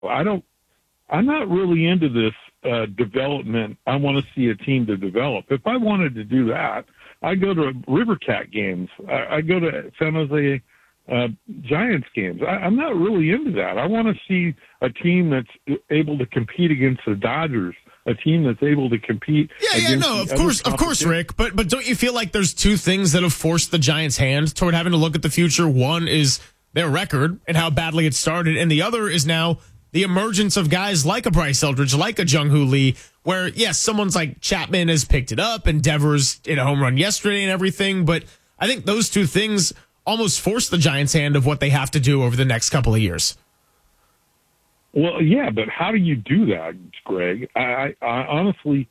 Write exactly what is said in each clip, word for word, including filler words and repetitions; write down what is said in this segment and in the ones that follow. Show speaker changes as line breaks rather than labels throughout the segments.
I don't. I'm not really into this uh, development. I want to see a team to develop. If I wanted to do that, I go to River Cat games. I, I go to San Jose uh, Giants games. I, I'm not really into that. I want to see a team that's able to compete against the Dodgers, a team that's able to compete.
Yeah, yeah, no, of course, of course, Rick. But but don't you feel like there's two things that have forced the Giants' hand toward having to look at the future? One is their record and how badly it started, and the other is now the emergence of guys like a Bryce Eldridge, like a Jung-Hoo Lee, where, yes, someone's like Chapman has picked it up and Devers hit a home run yesterday and everything, but I think those two things almost force the Giants' hand of what they have to do over the next couple of years.
Well, yeah, but how do you do that, Greg? I, I, I honestly,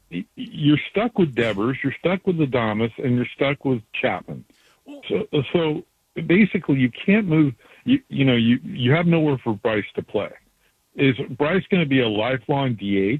you're stuck with Devers, you're stuck with Adames, and you're stuck with Chapman. So, so basically, you can't move. You, you know, you, you have nowhere for Bryce to play. Is Bryce going to be a lifelong D H?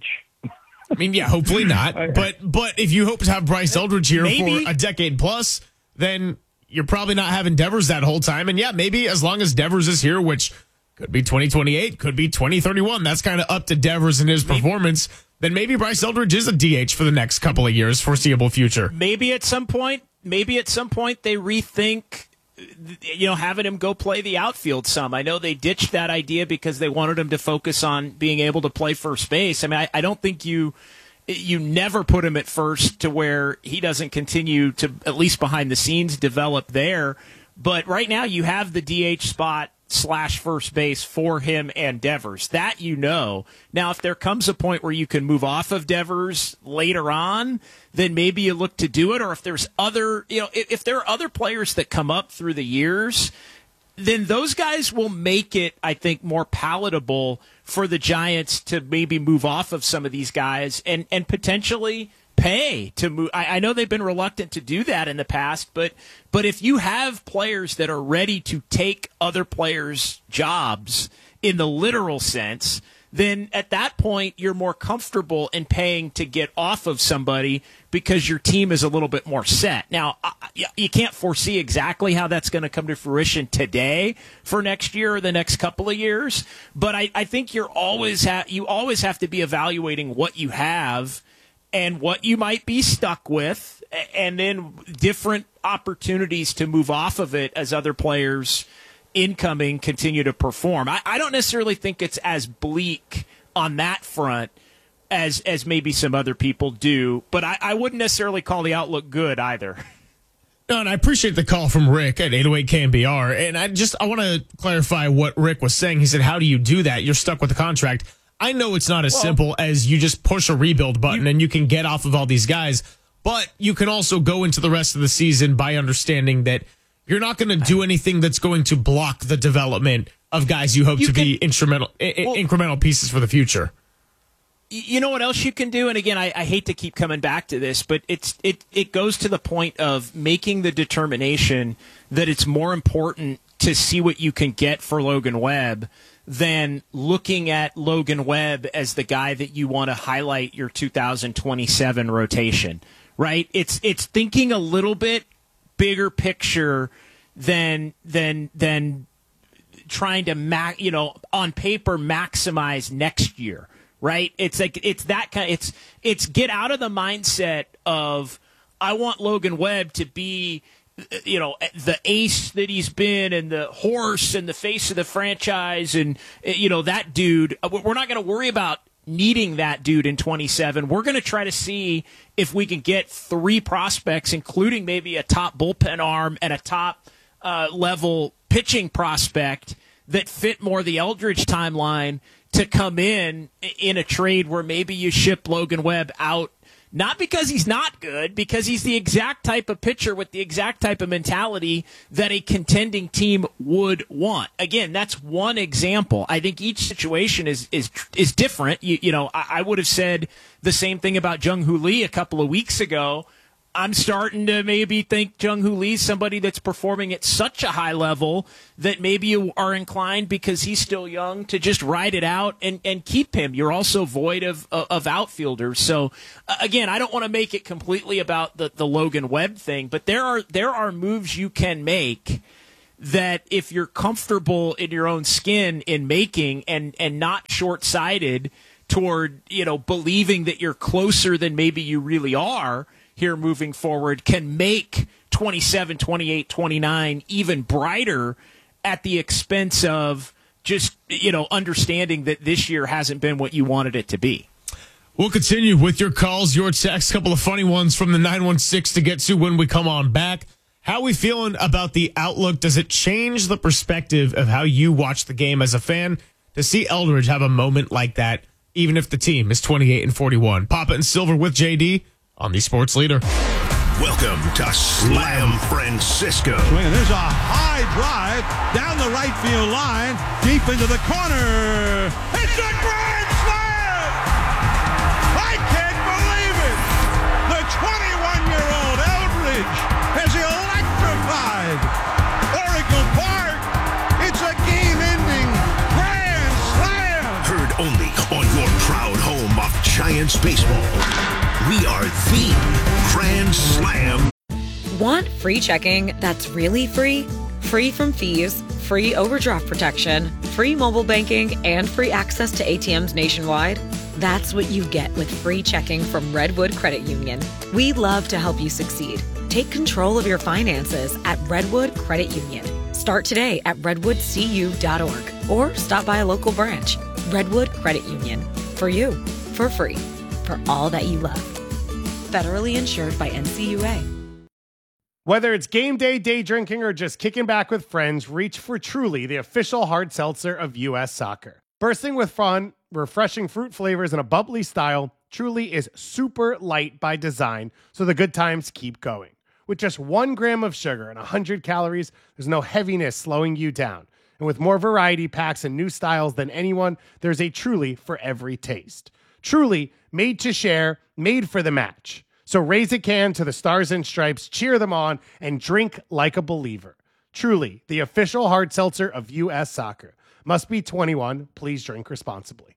I mean, yeah, hopefully not. But but if you hope to have Bryce Eldridge here
maybe.
for a decade plus, then you're probably not having Devers that whole time. And yeah, maybe as long as Devers is here, which could be twenty twenty-eight, could be twenty thirty-one. That's kind of up to Devers and his maybe. performance. Then maybe Bryce Eldridge is a D H for the next couple of years, foreseeable future.
Maybe at some point, maybe at some point they rethink, you know, having him go play the outfield some. I know they ditched that idea because they wanted him to focus on being able to play first base. I mean, I, I don't think you you never put him at first to where he doesn't continue to, at least behind the scenes, develop there. But right now you have the D H spot slash first base for him and Devers. That you know. Now, if there comes a point where you can move off of Devers later on, then maybe you look to do it. Or if there's other, you know, if, if there are other players that come up through the years, then those guys will make it, I think, more palatable for the Giants to maybe move off of some of these guys and, and potentially pay to move. I, I know they've been reluctant to do that in the past, but but if you have players that are ready to take other players' jobs in the literal sense, then at that point you're more comfortable in paying to get off of somebody because your team is a little bit more set. Now, you can't foresee exactly how that's going to come to fruition today for next year or the next couple of years, but I, I think you're always ha- you always have to be evaluating what you have and what you might be stuck with, and then different opportunities to move off of it as other players incoming continue to perform. I, I don't necessarily think it's as bleak on that front as as maybe some other people do, but I, I wouldn't necessarily call the outlook good either.
No, and I appreciate the call from Rick at eight oh eight K M B R, and I just I want to clarify what Rick was saying. He said, how do you do that? You're stuck with the contract. I know it's not as well, simple as you just push a rebuild button you, and you can get off of all these guys, but you can also go into the rest of the season by understanding that you're not going to do anything that's going to block the development of guys you hope you to can, be instrumental, well, incremental pieces for the future.
You know what else you can do? And again, I, I hate to keep coming back to this, but it's it, it goes to the point of making the determination that it's more important to see what you can get for Logan Webb than looking at Logan Webb as the guy that you want to highlight your two thousand twenty-seven rotation, right? It's it's thinking a little bit bigger picture than than than trying to ma- you know on paper maximize next year, right? It's like it's that kind. It's it's get out of the mindset of I want Logan Webb to be, you know, the ace that he's been and the horse and the face of the franchise and, you know, that dude. We're not going to worry about needing that dude in twenty-seven. We're going to try to see if we can get three prospects, including maybe a top bullpen arm and a top uh, level pitching prospect that fit more the Eldridge timeline to come in in a trade where maybe you ship Logan Webb out. Not because he's not good, because he's the exact type of pitcher with the exact type of mentality that a contending team would want. Again, that's one example. I think each situation is is is different. You, you know, I, I would have said the same thing about Jung-Hoo Lee a couple of weeks ago. I'm starting to maybe think Jung-Hoo Lee's somebody that's performing at such a high level that maybe you are inclined, because he's still young, to just ride it out and, and keep him. You're also void of of outfielders. So, uh, again, I don't want to make it completely about the, the Logan Webb thing, but there are there are moves you can make that if you're comfortable in your own skin in making and, and not short-sighted toward, you know, believing that you're closer than maybe you really are here moving forward, can make twenty-seven, twenty-eight, twenty-nine even brighter at the expense of just, you know, understanding that this year hasn't been what you wanted it to be.
We'll continue with your calls, your texts, a couple of funny ones from the nine one six to get to when we come on back. How are we feeling about the outlook? Does it change the perspective of how you watch the game as a fan to see Eldridge have a moment like that, even if the team is twenty-eight and forty-one? Papa and Silver with J D on the Sports Leader.
Welcome to Slam Francisco.
And there's a high drive down the right field line, deep into the corner. It's a grand slam! I can't believe it! The twenty-one-year-old Eldridge has electrified Oracle Park. It's a game-ending grand slam!
Heard only on your proud home of Giants baseball. We are the Grand Slam.
Want free checking that's really free? Free from fees, free overdraft protection, free mobile banking, and free access to A T Ms nationwide? That's what you get with free checking from Redwood Credit Union. We love to help you succeed. Take control of your finances at Redwood Credit Union. Start today at redwood c u dot org or stop by a local branch. Redwood Credit Union. For you, for free, for all that you love. Federally insured by N C U A.
Whether it's game day, day drinking, or just kicking back with friends, reach for Truly, the official hard seltzer of U S Soccer. Bursting with fun, refreshing fruit flavors, and a bubbly style, Truly is super light by design, so the good times keep going. With just one gram of sugar and one hundred calories, there's no heaviness slowing you down. And with more variety packs and new styles than anyone, there's a Truly for every taste. Truly, made to share, made for the match. So raise a can to the Stars and Stripes, cheer them on, and drink like a believer. Truly, the official hard seltzer of U S Soccer. Must be twenty-one. Please drink responsibly.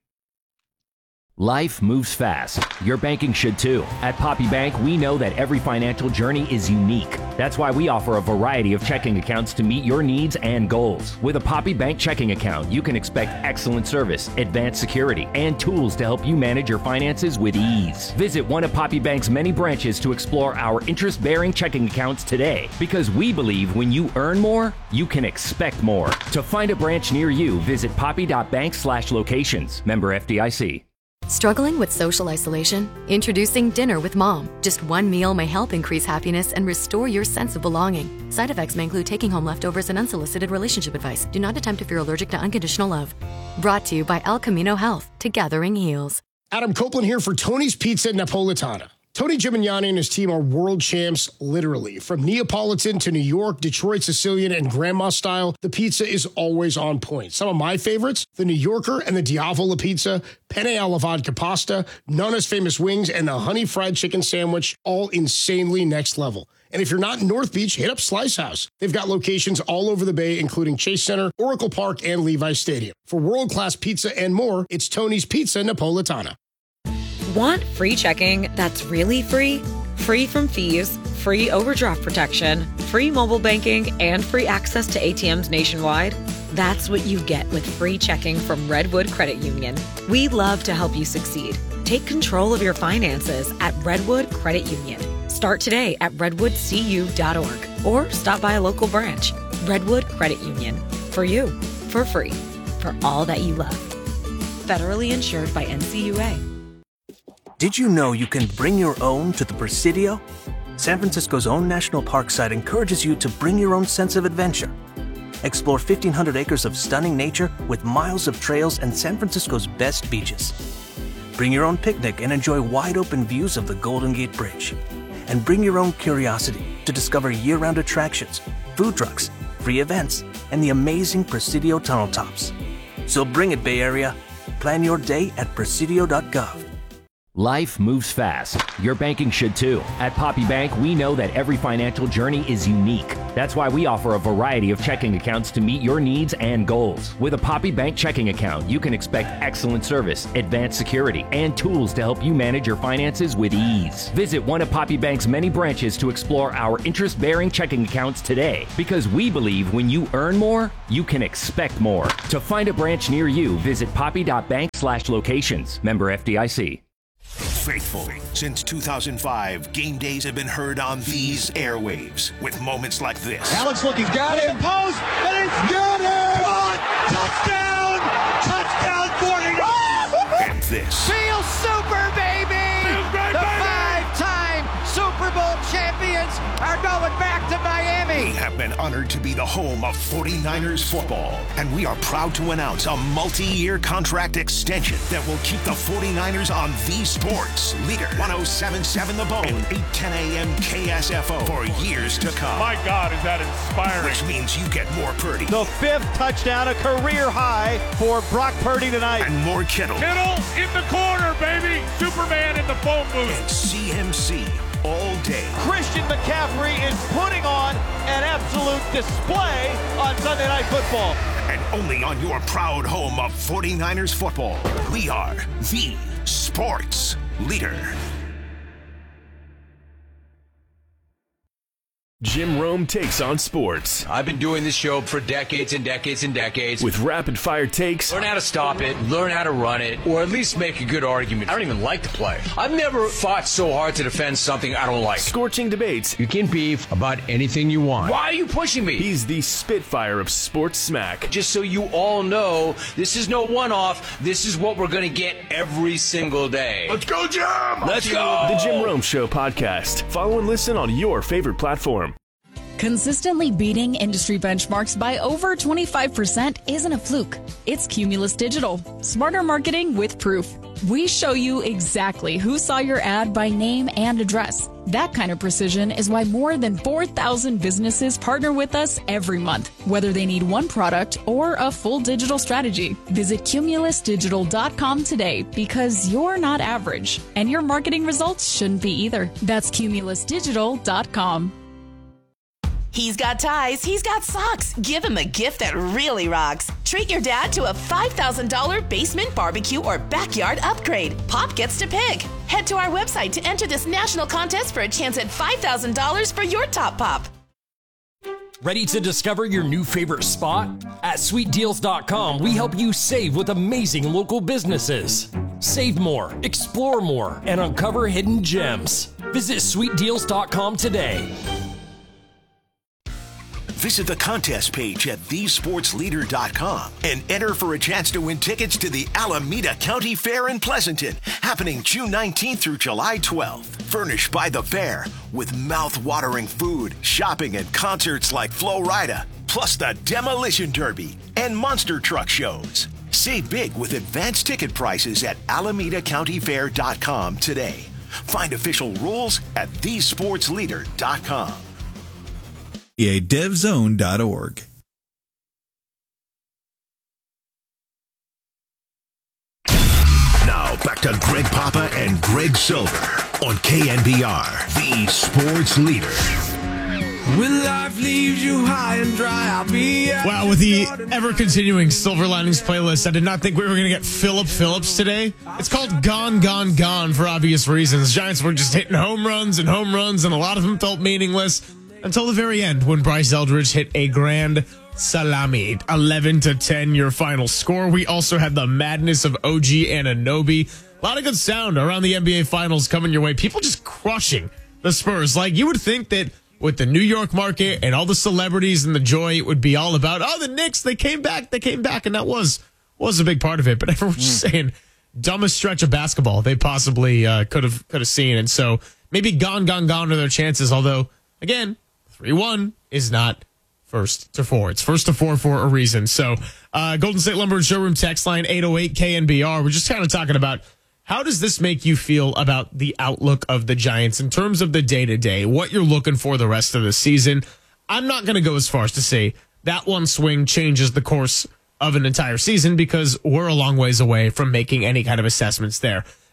Life moves fast. Your banking should too. At Poppy Bank, we know that every financial journey is unique. That's why we offer a variety of checking accounts to meet your needs and goals. With a Poppy Bank checking account, you can expect excellent service, advanced security, and tools to help you manage your finances with ease. Visit one of Poppy Bank's many branches to explore our interest-bearing checking accounts today, because we believe when you earn more, you can expect more. To find a branch near you, visit poppy dot bank slash locations. Member F D I C.
Struggling with social isolation? Introducing Dinner with Mom. Just one meal may help increase happiness and restore your sense of belonging. Side effects may include taking home leftovers and unsolicited relationship advice. Do not attempt if you're allergic to unconditional love. Brought to you by El Camino Health. Togethering heals.
Adam Copeland here for Tony's Pizza Napolitana. Tony Gimignani and his team are world champs, literally. From Neapolitan to New York, Detroit Sicilian, and Grandma style, the pizza is always on point. Some of my favorites, the New Yorker and the Diavola pizza, penne alla vodka pasta, Nonna's famous wings, and the honey fried chicken sandwich, all insanely next level. And if you're not in North Beach, hit up Slice House. They've got locations all over the Bay, including Chase Center, Oracle Park, and Levi Stadium. For world-class pizza and more, it's Tony's Pizza Napolitana.
Want free checking that's really free? Free from fees, free overdraft protection, free mobile banking, and free access to A T Ms nationwide? That's what you get with free checking from Redwood Credit Union. We love to help you succeed. Take control of your finances at Redwood Credit Union. Start today at redwood c u dot org or stop by a local branch. Redwood Credit Union. For you, for free, for all that you love. Federally insured by N C U A.
Did you know you can bring your own to the Presidio? San Francisco's own national park site encourages you to bring your own sense of adventure. Explore fifteen hundred acres of stunning nature with miles of trails and San Francisco's best beaches. Bring your own picnic and enjoy wide-open views of the Golden Gate Bridge. And bring your own curiosity to discover year-round attractions, food trucks, free events, and the amazing Presidio tunnel tops. So bring it, Bay Area. Plan your day at presidio dot gov.
Life moves fast. Your banking should too. At Poppy Bank, we know that every financial journey is unique. That's why we offer a variety of checking accounts to meet your needs and goals. With a Poppy Bank checking account, you can expect excellent service, advanced security, and tools to help you manage your finances with ease. Visit one of Poppy Bank's many branches to explore our interest-bearing checking accounts today, because we believe when you earn more, you can expect more. To find a branch near you, visit poppy.bank slash locations. Member F D I C.
Faithful. Since two thousand five, game days have been heard on these airwaves with moments like this.
Alex looking, got him, post, and it's got him! Touchdown! Touchdown, forty!
And this.
Feel super, baby!
Feels great,
the
baby!
five-time Super Bowl champions are going back to Miami.
We have been honored to be the home of forty-niners football, and we are proud to announce a multi-year contract extension that will keep the forty-niners on the sports leader. ten seventy-seven The Bone and eight ten a.m. K S F O for years to come.
My God, is that inspiring.
Which means you get more Purdy.
The fifth touchdown, a career high for Brock Purdy tonight.
And more Kittle.
Kittle in the corner, baby. Superman in the phone booth.
And C M C all day.
Christian McCaffrey is putting on an absolute display on Sunday Night Football.
And only on your proud home of forty-niners football, we are the sports leader.
Jim Rome takes on sports.
I've been doing this show for decades and decades and decades.
With rapid-fire takes.
Learn how to stop it, learn how to run it, or at least make a good argument. I don't even like the play. I've never fought so hard to defend something I don't like.
Scorching debates.
You can beef about anything you want. Why are you pushing me?
He's the Spitfire of sports smack.
Just so you all know, this is no one-off. This is what we're going to get every single day.
Let's go, Jim!
Let's go!
The Jim Rome Show podcast. Follow and listen on your favorite platform.
Consistently beating industry benchmarks by over twenty-five percent isn't a fluke. It's Cumulus Digital. Smarter marketing with proof. We show you exactly who saw your ad by name and address. That kind of precision is why more than four thousand businesses partner with us every month, whether they need one product or a full digital strategy. Visit cumulus digital dot com today, because you're not average, and your marketing results shouldn't be either. That's cumulus digital dot com.
He's got ties, he's got socks. Give him a gift that really rocks. Treat your dad to a five thousand dollars basement, barbecue, or backyard upgrade. Pop gets to pick. Head to our website to enter this national contest for a chance at five thousand dollars for your top pop.
Ready to discover your new favorite spot? At sweet deals dot com, we help you save with amazing local businesses. Save more, explore more, and uncover hidden gems. Visit sweet deals dot com today.
Visit the contest page at the sports leader dot com and enter for a chance to win tickets to the Alameda County Fair in Pleasanton, happening June nineteenth through July twelfth. Furnished by the fair with mouth-watering food, shopping, and concerts like Flo Rida, plus the Demolition Derby and monster truck shows. Save big with advanced ticket prices at alameda county fair dot com today. Find official rules at the sports leader dot com.
dev zone dot org.
Now back to Greg Papa and Greg Silver on K N B R, the sports leader.
When life leaves you high and dry, I'll be out.
Wow, with the ever-continuing Silver Linings playlist, I did not think we were going to get Phillip Phillips today. It's called Gone, Gone, Gone for obvious reasons. Giants were just hitting home runs and home runs, and a lot of them felt meaningless until the very end when Bryce Eldridge hit a grand salami. eleven to ten, your final score. We also had the madness of O G Anunoby. A lot of good sound around the N B A Finals coming your way. People just crushing the Spurs. Like, you would think that with the New York market and all the celebrities and the joy, it would be all about, oh, the Knicks, they came back, they came back. And that was was a big part of it. But everyone's just saying, dumbest stretch of basketball they possibly uh, could have could have seen. And so maybe gone, gone, gone are their chances. Although, again, three one is not first to four. It's first to four for a reason. So uh, Golden State Lumber Showroom text line eight oh eight K N B R. We're just kind of talking about, how does this make you feel about the outlook of the Giants in terms of the day-to-day, what you're looking for the rest of the season? I'm not going to go as far as to say that one swing changes the course of an entire season, because we're a long ways away from making any kind of assessments there.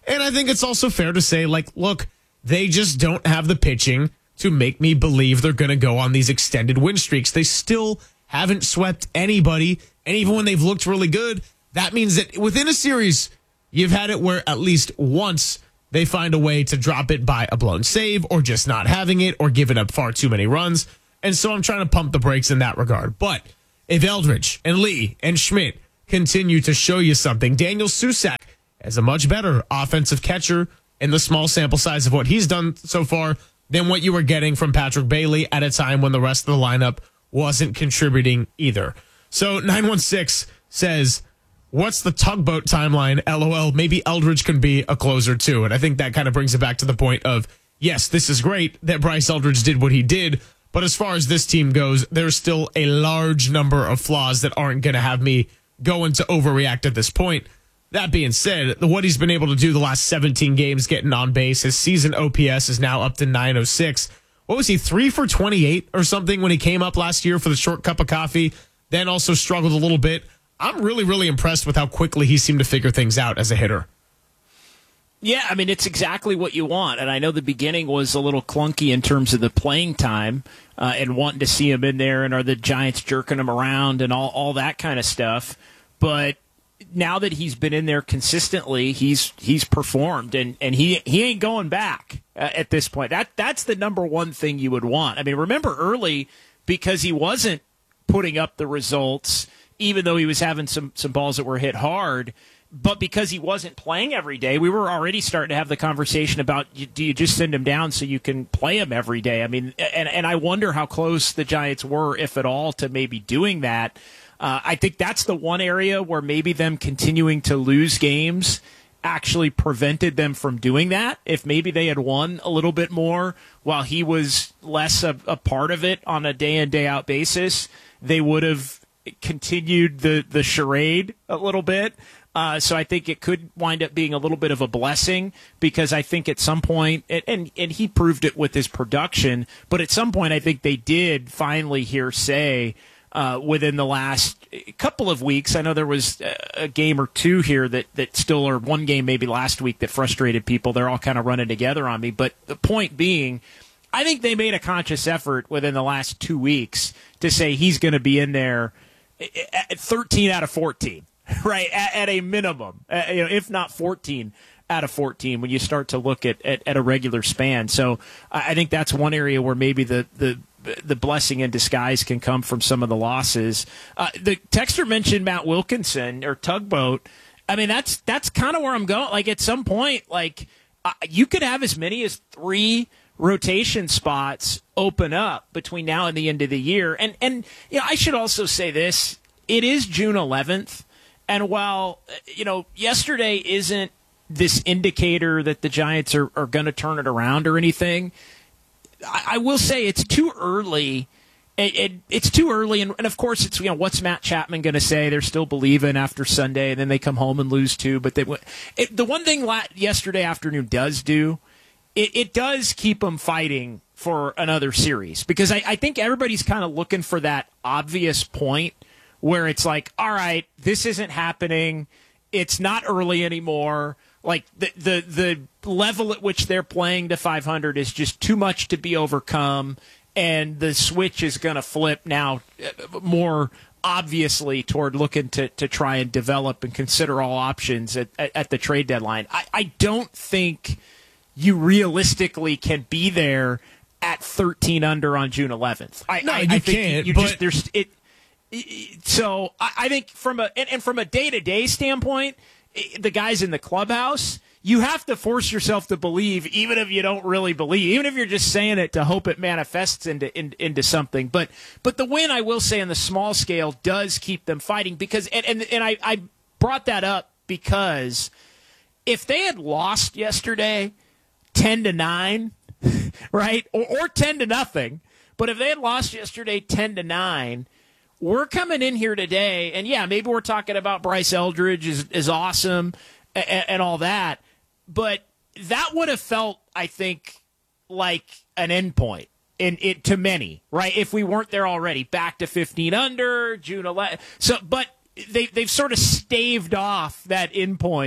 And I think it's also fair to say, like, look, they just don't have the pitching to make me believe they're going to go on these extended win streaks. They still haven't swept anybody. And even when they've looked really good, that means that within a series, you've had it where at least once they find a way to drop it by a blown save or just not having it or giving up far too many runs. And so I'm trying to pump the brakes in that regard. But if Eldridge and Lee and Schmidt continue to show you something, Daniel Susac as a much better offensive catcher in the small sample size of what he's done so far than what you were getting from Patrick Bailey at a time when the rest of the lineup wasn't contributing either. So nine one six says, what's the tugboat timeline? LOL, maybe Eldridge can be a closer too. And I think that kind of brings it back to the point of, yes, this is great that Bryce Eldridge did what he did, but as far as this team goes, there's still a large number of flaws that aren't going to have me go into overreact at this point. That being said, what he's been able to do the last seventeen games getting on base, his season O P S is now up to nine oh six. What was he, three for twenty-eight or something when he came up last year for the short cup of coffee, then also struggled a little bit. I'm really, really impressed with how quickly he seemed to figure things out as a hitter.
Yeah, I mean, it's exactly what you want. And I know the beginning was a little clunky in terms of the playing time uh, and wanting to see him in there and are the Giants jerking him around and all, all that kind of stuff. But now that he's been in there consistently, he's he's performed, and, and he, he ain't going back uh, at this point. That That's the number one thing you would want. I mean, remember early, because he wasn't putting up the results, even though he was having some, some balls that were hit hard, but because he wasn't playing every day, we were already starting to have the conversation about, do you just send him down so you can play him every day? I mean, and, and I wonder how close the Giants were, if at all, to maybe doing that. Uh, I think that's the one area where maybe them continuing to lose games actually prevented them from doing that. If maybe they had won a little bit more while he was less a, a part of it on a day-in, day-out basis, they would have continued the, the charade a little bit. Uh, so I think it could wind up being a little bit of a blessing, because I think at some point, and, and, and he proved it with his production, but at some point I think they did finally hear say, Uh, within the last couple of weeks. I know there was a game or two here that, that still, or one game maybe last week that frustrated people. They're all kind of running together on me. But the point being, I think they made a conscious effort within the last two weeks to say he's going to be in there at thirteen out of fourteen, right? At, at a minimum, uh, you know, if not fourteen out of fourteen when you start to look at, at, at a regular span. So I think that's one area where maybe the, the, the blessing in disguise can come from some of the losses. Uh, the texter mentioned Matt Wilkinson or Tugboat. I mean, that's that's kind of where I'm going. Like, at some point, like uh, you could have as many as three rotation spots open up between now and the end of the year. And and you know, I should also say this: it is June eleventh, and while you know yesterday isn't this indicator that the Giants are, are going to turn it around or anything, I, I will say it's too early. It, it, it's too early, and, and of course, it's you know what's Matt Chapman going to say? They're still believing after Sunday, and then they come home and lose two. But they, it, the one thing la- yesterday afternoon does do, it, it does keep them fighting for another series, because I, I think everybody's kind of looking for that obvious point where it's like, all right, this isn't happening. It's not early anymore. Like the, the the level at which they're playing to five hundred is just too much to be overcome, and the switch is going to flip now more obviously toward looking to, to try and develop and consider all options at, at, at the trade deadline. I, I don't think you realistically can be there at thirteen under on June eleventh. I,
no,
I,
you
I think
can't.
You
but-
just there's it. So I, I think from a and, and from a day to day standpoint, the guys in the clubhouse, you have to force yourself to believe, even if you don't really believe, even if you're just saying it to hope it manifests into in, into something. But but the win, I will say, on the small scale does keep them fighting, because and and, and I, I brought that up because if they had lost yesterday ten to nine, right, or, or ten to nothing, but if they had lost yesterday ten to nine. We're coming in here today, and yeah, maybe we're talking about Bryce Eldridge is, is awesome and, and all that, but that would have felt, I think, like an endpoint in it to many, right? If we weren't there already, back to fifteen under, June eleventh. So, but they they've sort of staved off that endpoint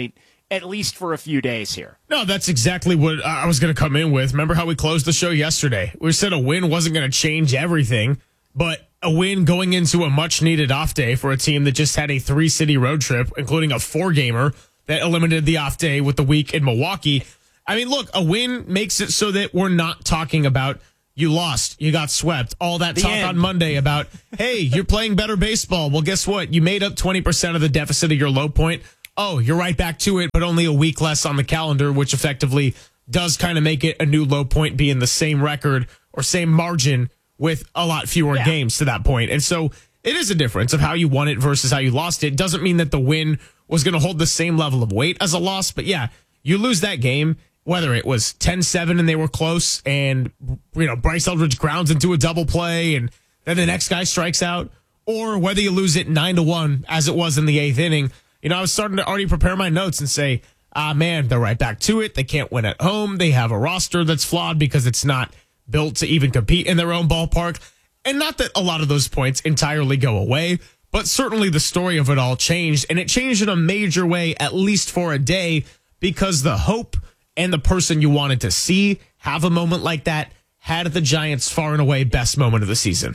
at least for a few days here.
No, that's exactly what I was going to come in with. Remember how we closed the show yesterday? We said a win wasn't going to change everything, but a win going into a much-needed off day for a team that just had a three-city road trip, including a four-gamer that eliminated the off day with the week in Milwaukee. I mean, look, a win makes it so that we're not talking about you lost, you got swept, all that
The
talk
end.
on Monday about, hey, you're playing better baseball. Well, guess what? You made up twenty percent of the deficit of your low point. Oh, you're right back to it, but only a week less on the calendar, which effectively does kind of make it a new low point, being the same record or same margin with a lot fewer
Yeah.
games to that point. And so it is a difference of how you won it versus how you lost it. Doesn't mean that the win was going to hold the same level of weight as a loss, but yeah, you lose that game, whether it was ten seven and they were close and, you know, Bryce Eldridge grounds into a double play and then the next guy strikes out, or whether you lose it nine to one as it was in the eighth inning. You know, I was starting to already prepare my notes and say, ah, man, they're right back to it. They can't win at home. They have a roster that's flawed because it's not built to even compete in their own ballpark. And not that a lot of those points entirely go away, but certainly the story of it all changed. And it changed in a major way, at least for a day, because the hope and the person you wanted to see have a moment like that had the Giants' far and away best moment of the season.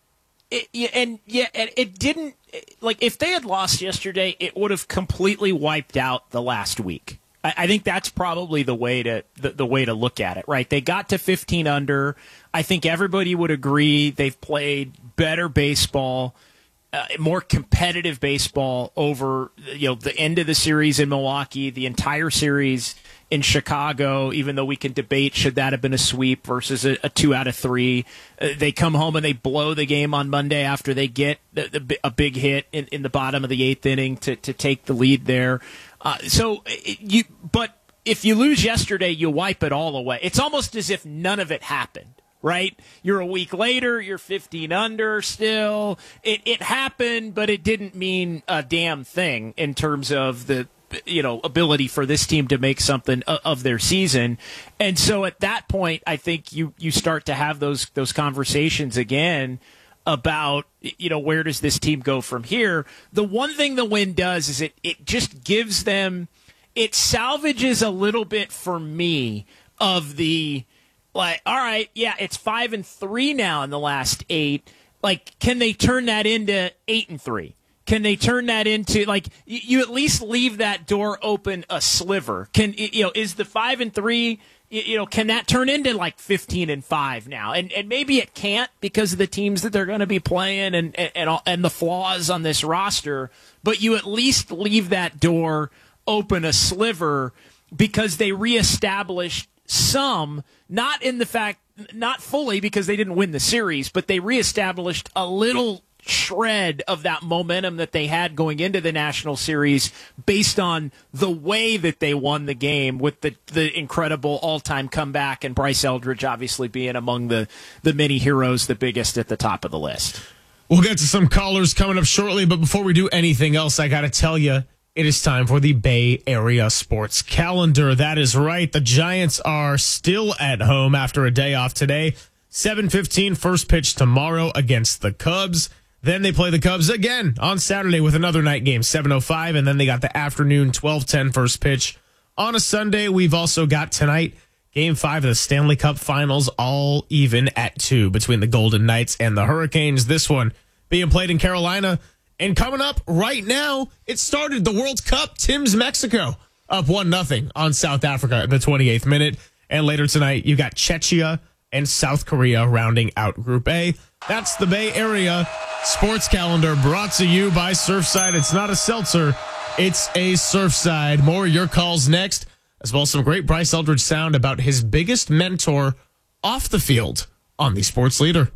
It, yeah, and yeah, and it didn't, like, if they had lost yesterday, it would have completely wiped out the last week. I, I think that's probably the way to the, the way to look at it, right? They got to fifteen under. I think everybody would agree they've played better baseball, uh, more competitive baseball over, you know, the end of the series in Milwaukee, the entire series in Chicago, even though we can debate should that have been a sweep versus a, a two out of three. Uh, they come home and they blow the game on Monday after they get the, the, a big hit in, in the bottom of the eighth inning to, to take the lead there. Uh, so it, you, but if you lose yesterday, you wipe it all away. It's almost as if none of it happened. Right? You're a week later, you're fifteen under still. It it happened, but it didn't mean a damn thing in terms of the, you know, ability for this team to make something of their season. And so at that point, I think you you start to have those those conversations again about, you know, where does this team go from here? The one thing the win does is it it just gives them, it salvages a little bit for me of the, like, all right, yeah, it's five and three now in the last eight. Like, can they turn that into eight and three? Can they turn that into, like, you, you at least leave that door open a sliver? Can, you know, is the five and three, you, you know, can that turn into like fifteen and five now? And and maybe it can't because of the teams that they're going to be playing and and and, all, and the flaws on this roster. But you at least leave that door open a sliver because they reestablished some, not in the fact, not fully because they didn't win the series, but they reestablished a little shred of that momentum that they had going into the National Series based on the way that they won the game with the, the incredible all-time comeback and Bryce Eldridge obviously being among the, the many heroes, the biggest at the top of the list.
We'll get to some callers coming up shortly, but before we do anything else, I got to tell you, it is time for the Bay Area Sports Calendar. That is right. The Giants are still at home after a day off today. seven fifteen first pitch tomorrow against the Cubs. Then they play the Cubs again on Saturday with another night game, seven oh five. And then they got the afternoon twelve ten first pitch. On a Sunday, we've also got tonight, Game five of the Stanley Cup Finals, all even at two between the Golden Knights and the Hurricanes. This one being played in Carolina. And coming up right now, it started the World Cup. Tim's Mexico up one nothing on South Africa in the twenty-eighth minute. And later tonight, you got Czechia and South Korea rounding out Group A. That's the Bay Area Sports Calendar brought to you by Surfside. It's not a seltzer, it's a Surfside. More of your calls next, as well as some great Bryce Eldridge sound about his biggest mentor off the field on the Sports Leader.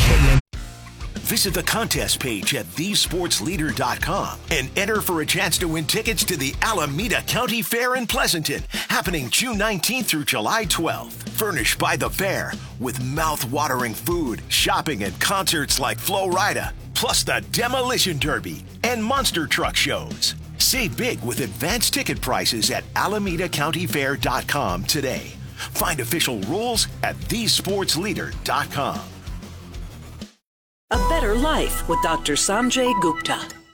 Visit the contest page at the sports leader dot com and enter for a chance to win tickets to the Alameda County Fair in Pleasanton, happening June nineteenth through July twelfth. Furnished by the fair with mouth-watering food, shopping, and concerts like Flo Rida, plus the Demolition Derby and monster truck shows. Save big with advanced ticket prices at alameda county fair dot com today. Find official rules at the sports leader dot com.
A better life with Doctor Sanjay Gupta.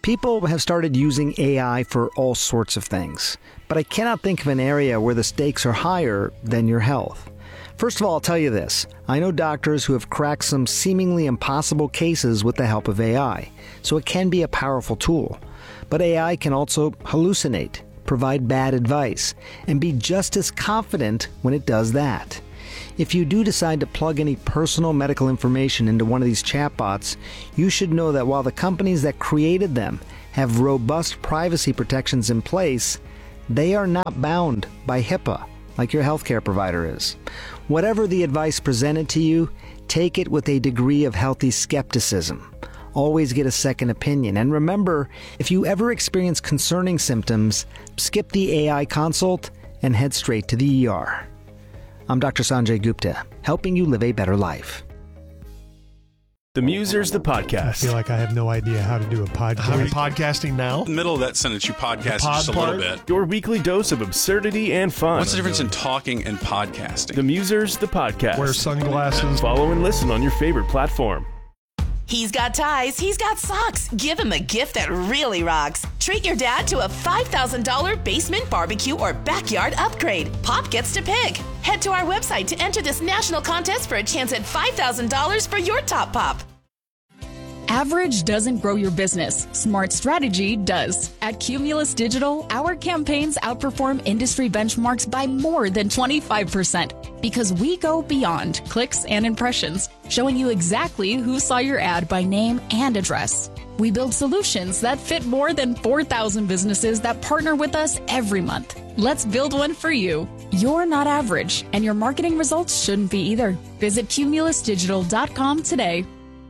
People have started using A I for all sorts of things, but I cannot think of an area where the stakes are higher than your health. First of all, I'll tell you this. I know doctors who have cracked some seemingly impossible cases with the help of A I, so it can be a powerful tool. But A I can also hallucinate, provide bad advice, and be just as confident when it does that. If you do decide to plug any personal medical information into one of these chatbots, you should know that while the companies that created them have robust privacy protections in place, they are not bound by HIPAA like your healthcare provider is. Whatever the advice presented to you, take it with a degree of healthy skepticism. Always get a second opinion. And remember, if you ever experience concerning symptoms, skip the A I consult and head straight to the E R. I'm Doctor Sanjay Gupta, helping you live a better life.
The Musers, the podcast.
I feel like I have no idea how to do a podcast.
How are you podcasting now?
In the middle of that sentence, you podcast just a little bit.
Your weekly dose of absurdity and fun.
What's the difference in talking and podcasting?
The Musers, the podcast.
Wear sunglasses.
Follow and listen on your favorite platform.
He's got ties, he's got socks. Give him a gift that really rocks. Treat your dad to a five thousand dollars basement barbecue or backyard upgrade. Pop gets to pick. Head to our website to enter this national contest for a chance at five thousand dollars for your top pop.
Average doesn't grow your business. Smart strategy does. At Cumulus Digital, our campaigns outperform industry benchmarks by more than twenty-five percent because we go beyond clicks and impressions, showing you exactly who saw your ad by name and address. We build solutions that fit more than four thousand businesses that partner with us every month. Let's build one for you. You're not average, and your marketing results shouldn't be either. Visit cumulus digital dot com today.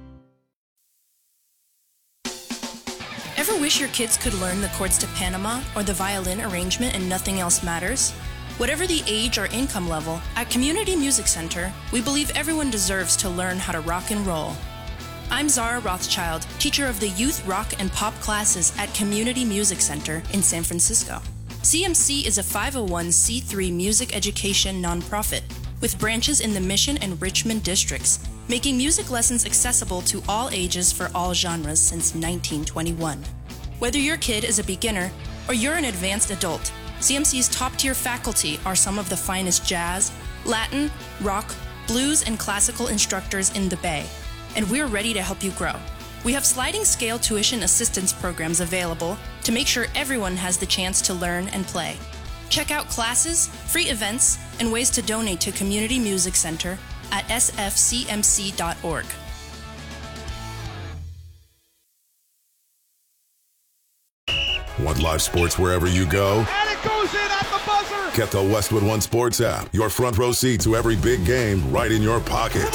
Ever wish your kids could learn the chords to Panama or the violin arrangement and nothing else matters? Whatever the age or income level, at Community Music Center, we believe everyone deserves to learn how to rock and roll. I'm Zara Rothschild, teacher of the youth rock and pop classes at Community Music Center in San Francisco. C M C is a five oh one c three music education nonprofit with branches in the Mission and Richmond districts, making music lessons accessible to all ages for all genres since nineteen twenty-one. Whether your kid is a beginner or you're an advanced adult, C M C's top-tier faculty are some of the finest jazz, Latin, rock, blues, and classical instructors in the Bay, and we're ready to help you grow. We have sliding scale tuition assistance programs available to make sure everyone has the chance to learn and play. Check out classes, free events, and ways to donate to Community Music Center at s f c m c dot org.
Want live sports wherever you go?
And it goes in at the buzzer!
Get the Westwood One Sports app. Your front row seat to every big game right in your pocket.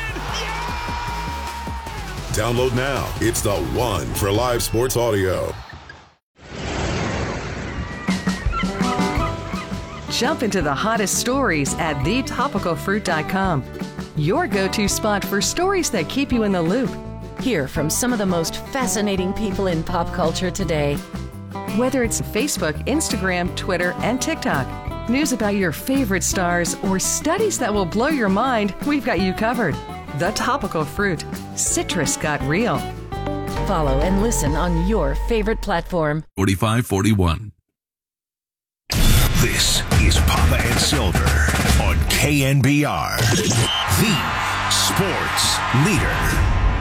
Download now. It's the one for live sports audio.
Jump into the hottest stories at the topical fruit dot com. Your go-to spot for stories that keep you in the loop.
Hear from some of the most fascinating people in pop culture today.
Whether it's Facebook, Instagram, Twitter, and TikTok, news about your favorite stars, or studies that will blow your mind, we've got you covered. The Topical Fruit. Citrus got real.
Follow and listen on your favorite platform.
forty-five forty-one.
This is Papa and Silver on K N B R, the sports leader.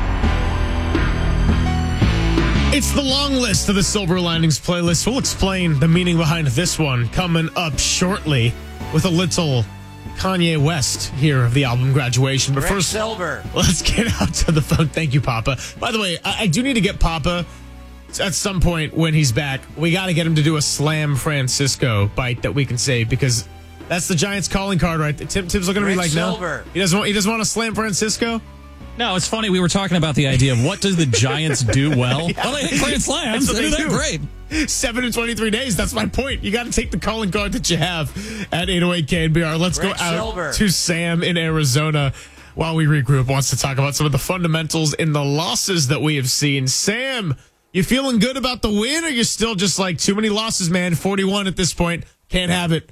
It's the long list of the Silver Linings playlist. We'll explain the meaning behind this one coming up shortly with a little Kanye West here of the album Graduation. But
Rick
first,
Silver.
Let's get out to the phone. Thank you, Papa. By the way, I, I do need to get Papa at some point when he's back. We got to get him to do a Slam Francisco bite that we can save because that's the Giants calling card, right? Tim, Tim's looking at me like,
Silver.
no. He doesn't want. He doesn't want to Slam Francisco.
No, it's funny. We were talking about the idea of what does the Giants do well.
Yeah.
Well, they hit grand slams.
That's what
They
they
do that
do.
great.
Seven in twenty-three days. That's my point. You got to take the calling card that you have at eight oh eight K N B R. Let's
Rick
go out
Silver.
to Sam in Arizona while we regroup. Wants to talk about some of the fundamentals in the losses that we have seen. Sam, you feeling good about the win, or you're still just like too many losses, man? forty-one at this point. Can't have it.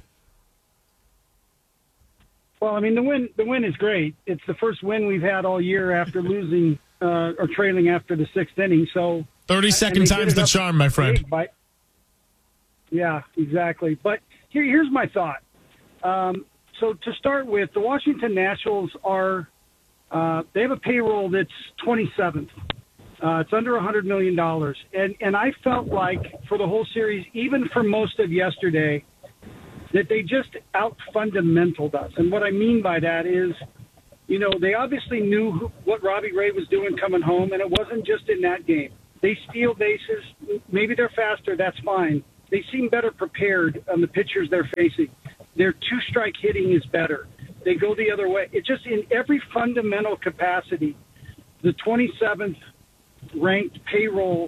Well, I mean, the win the win is great. It's the first win we've had all year after losing uh, or trailing after the sixth inning. So
thirty-second time's the charm, my friend.
By, yeah, exactly. But here, here's my thought. Um, so to start with, the Washington Nationals are uh, they have a payroll that's twenty-seventh. Uh, it's under one hundred million dollars. And, and I felt like for the whole series, even for most of yesterday, that they just out-fundamentaled us. And what I mean by that is, you know, they obviously knew who, what Robbie Ray was doing coming home, and it wasn't just in that game. They steal bases. Maybe they're faster. That's fine. They seem better prepared on the pitchers they're facing. Their two-strike hitting is better. They go the other way. It's just in every fundamental capacity, the twenty-seventh ranked payroll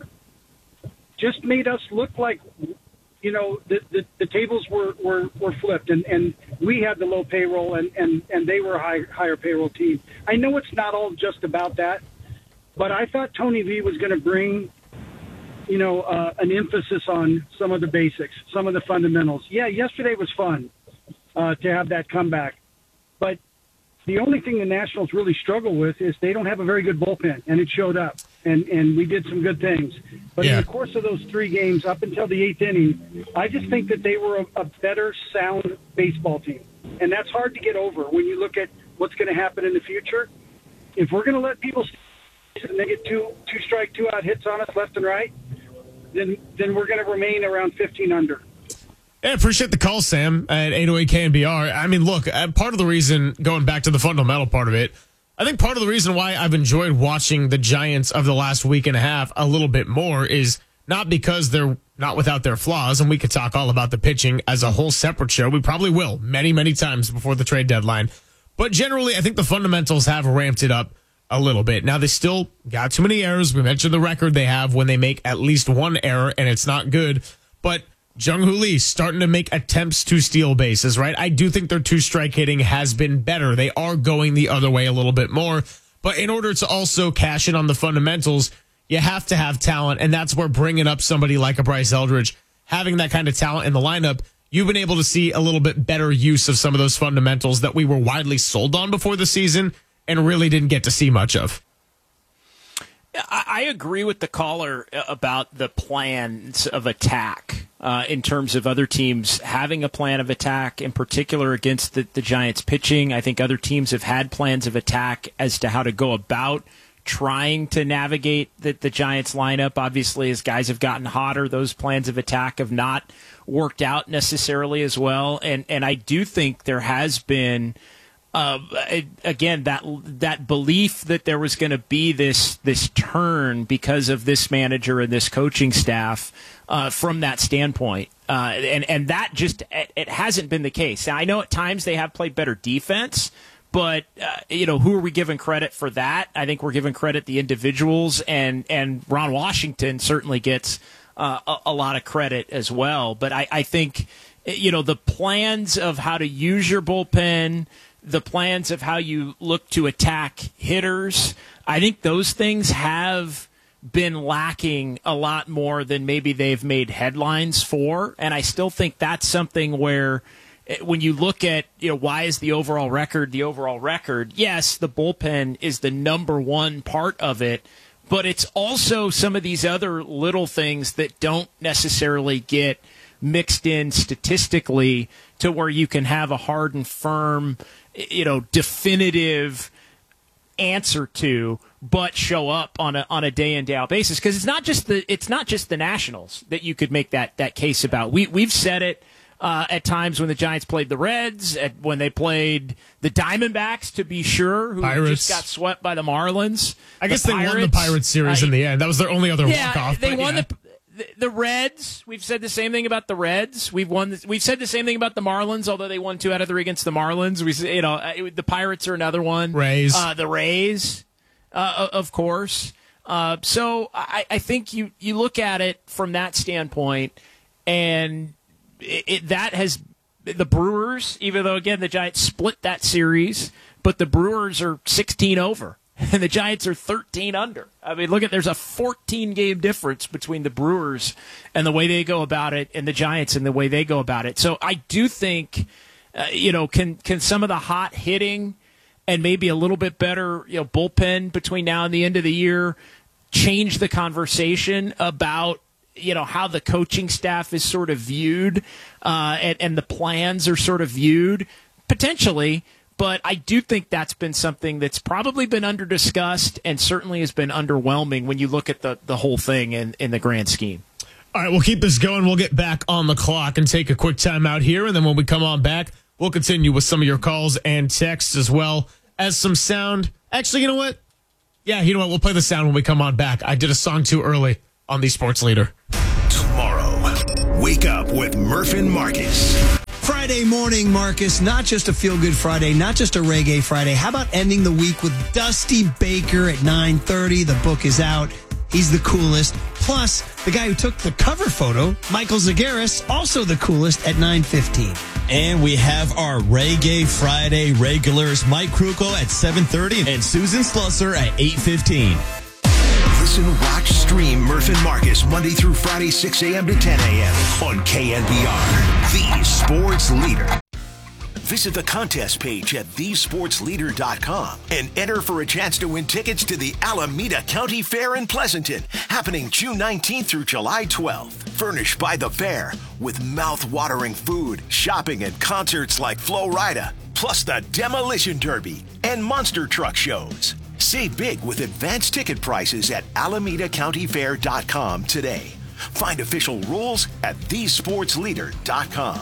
just made us look like, you know, the, the, the tables were, were, were flipped, and, and we had the low payroll, and, and, and they were a high, higher payroll team. I know it's not all just about that, but I thought Tony V was going to bring, you know, uh, an emphasis on some of the basics, some of the fundamentals. Yeah, yesterday was fun uh, to have that comeback, but the only thing the Nationals really struggle with is they don't have a very good bullpen, and it showed up, and, and we did some good things. But yeah. in the course of those three games, up until the eighth inning, I just think that they were a, a better, sound baseball team. And that's hard to get over when you look at what's going to happen in the future. If we're going to let people and they get two two strike, two out hits on us left and right, then then we're going to remain around fifteen under.
Yeah, appreciate the call, Sam, at eight oh eight K N B R. I mean, look, part of the reason, going back to the fundamental part of it, I think part of the reason why I've enjoyed watching the Giants of the last week and a half a little bit more is not because they're not without their flaws, and we could talk all about the pitching as a whole separate show. We probably will many, many times before the trade deadline. But generally, I think the fundamentals have ramped it up a little bit. Now, they still got too many errors. We mentioned the record they have when they make at least one error, and it's not good. But Jung-Hoo Lee starting to make attempts to steal bases, right? I do think their two-strike hitting has been better. They are going the other way a little bit more. But in order to also cash in on the fundamentals, you have to have talent, and that's where bringing up somebody like a Bryce Eldridge, having that kind of talent in the lineup, you've been able to see a little bit better use of some of those fundamentals that we were widely sold on before the season and really didn't get to see much of.
I agree with the caller about the plans of attack uh, in terms of other teams having a plan of attack, in particular against the, the Giants pitching. I think other teams have had plans of attack as to how to go about trying to navigate the, the Giants lineup. Obviously, as guys have gotten hotter, those plans of attack have not worked out necessarily as well. And, and I do think there has been Uh, again, that that belief that there was going to be this this turn because of this manager and this coaching staff uh, from that standpoint, uh, and and that just it, it hasn't been the case. Now, I know at times they have played better defense, but uh, you know, who are we giving credit for that? I think we're giving credit the individuals, and and Ron Washington certainly gets uh, a, a lot of credit as well. But I, I think you know the plans of how to use your bullpen, the plans of how you look to attack hitters, I think those things have been lacking a lot more than maybe they've made headlines for. And I still think that's something where when you look at, you know, why is the overall record the overall record? Yes, the bullpen is the number one part of it, but it's also some of these other little things that don't necessarily get mixed in statistically to where you can have a hard and firm, you know, definitive answer to, but show up on a on a day in day out basis. Because it's not just the it's not just the Nationals that you could make that that case about. We we've said it uh, at times when the Giants played the Reds, at when they played the Diamondbacks, to be sure, who
Pirates.
just got swept by the Marlins.
I guess the they Pirates, won the Pirates series uh, in the end. That was their only other
yeah,
walk off.
They won
yeah.
the. The Reds, we've said the same thing about the Reds. We've won. We've said the same thing about the Marlins, although they won two out of three against the Marlins. We, you know, the Pirates are another one.
Rays,
uh, the Rays, uh, of course. Uh, so I, I think you you look at it from that standpoint, and it, it, that has the Brewers. Even though again the Giants split that series, but the Brewers are sixteen over. And the Giants are thirteen under. I mean, look at there's a fourteen game difference between the Brewers and the way they go about it, and the Giants and the way they go about it. So I do think, uh, you know, can can some of the hot hitting and maybe a little bit better, you know, bullpen between now and the end of the year change the conversation about, you know, how the coaching staff is sort of viewed uh, and, and the plans are sort of viewed? Potentially. But I do think that's been something that's probably been under-discussed and certainly has been underwhelming when you look at the, the whole thing in, in the grand scheme.
All right, we'll keep this going. We'll get back on the clock and take a quick time out here. And then when we come on back, we'll continue with some of your calls and texts as well as some sound. Actually, you know what? Yeah, you know what? We'll play the sound when we come on back. I did a song too early on the Sports Leader.
Tomorrow, wake up with Murph and Marcus.
Friday morning, Marcus. Not just a feel-good Friday, not just a reggae Friday. How about ending the week with Dusty Baker at nine thirty? The book is out. He's the coolest. Plus, the guy who took the cover photo, Michael Zagaris, also the coolest at nine fifteen.
And we have our Reggae Friday regulars, Mike Kruko at seven thirty and Susan Slusser at eight fifteen.
Listen, watch, stream Murph and Marcus Monday through Friday, six a.m. to ten a.m. on K N B R, the sports leader. Visit the contest page at the sports leader dot com and enter for a chance to win tickets to the Alameda County Fair in Pleasanton, happening June nineteenth through July twelfth. Furnished by the fair with mouth-watering food, shopping, and concerts like Flo Rida, plus the Demolition Derby and monster truck shows. Save big with advanced ticket prices at alameda county fair dot com today. Find official rules at the sports leader dot com.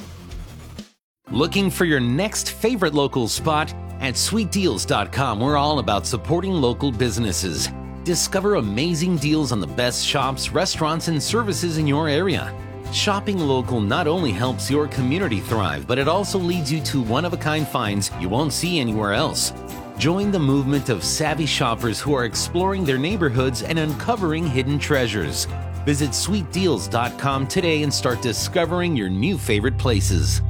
Looking for your next favorite local spot? At sweet deals dot com, we're all about supporting local businesses. Discover amazing deals on the best shops, restaurants, and services in your area. Shopping local not only helps your community thrive, but it also leads you to one-of-a-kind finds you won't see anywhere else. Join the movement of savvy shoppers who are exploring their neighborhoods and uncovering hidden treasures. Visit sweet deals dot com today and start discovering your new favorite places.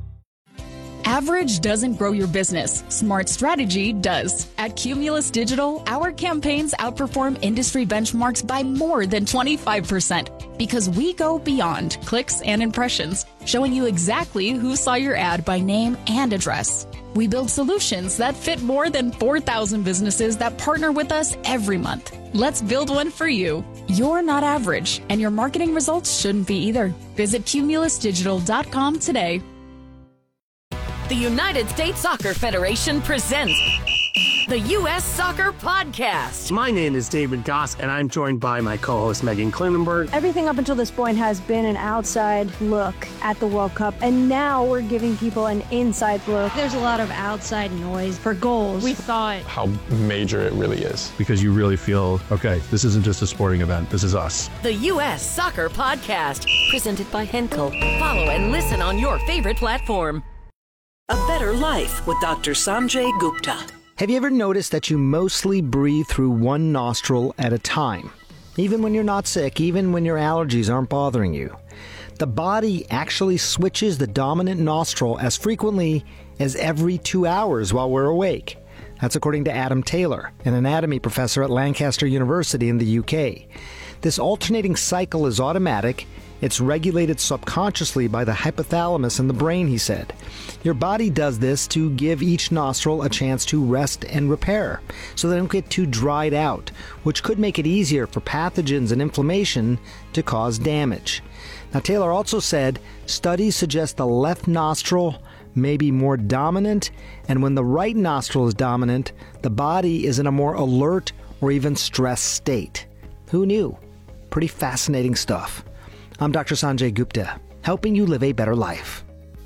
Average doesn't grow your business. Smart strategy does. At Cumulus Digital, our campaigns outperform industry benchmarks by more than twenty-five percent because we go beyond clicks and impressions, showing you exactly who saw your ad by name and address. We build solutions that fit more than four thousand businesses that partner with us every month. Let's build one for you. You're not average, and your marketing results shouldn't be either. Visit cumulus digital dot com today.
The United States Soccer Federation presents the U S Soccer Podcast.
My name is David Goss, and I'm joined by my co-host Megan Klinenberg.
Everything up until this point has been an outside look at the World Cup, and now we're giving people an inside look. There's a lot of outside noise for goals. We thought
how major it really is, because you really feel, okay, this isn't just a sporting event, this is us.
The U S Soccer Podcast, presented by Henkel. Follow and listen on your favorite platform.
A Better Life with Doctor Sanjay Gupta.
Have you ever noticed that you mostly breathe through one nostril at a time? Even when you're not sick, even when your allergies aren't bothering you. The body actually switches the dominant nostril as frequently as every two hours while we're awake. That's according to Adam Taylor, an anatomy professor at Lancaster University in the U K. This alternating cycle is automatic. It's regulated subconsciously by the hypothalamus in the brain, he said. Your body does this to give each nostril a chance to rest and repair, so they don't get too dried out, which could make it easier for pathogens and inflammation to cause damage. Now, Taylor also said studies suggest the left nostril may be more dominant, and when the right nostril is dominant, the body is in a more alert or even stressed state. Who knew? Pretty fascinating stuff. I'm Doctor Sanjay Gupta, helping you live a better life.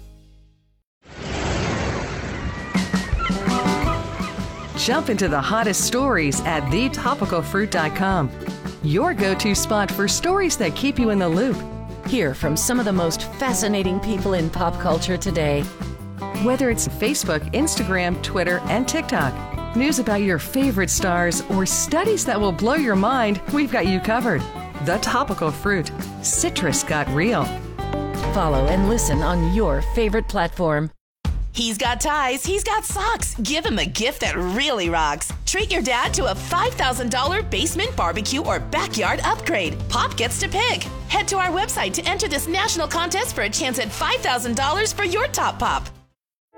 Jump into the hottest stories at the topical fruit dot com. Your go-to spot for stories that keep you in the loop.
Hear from some of the most fascinating people in pop culture today.
Whether it's Facebook, Instagram, Twitter, and TikTok, news about your favorite stars, or studies that will blow your mind, we've got you covered. The Topical Fruit. Citrus got real.
Follow and listen on your favorite platform.
He's got ties, he's got socks. Give him a gift that really rocks. Treat your dad to a five thousand dollars basement barbecue or backyard upgrade. Pop gets to pick. Head to our website to enter this national contest for a chance at five thousand dollars for your top pop.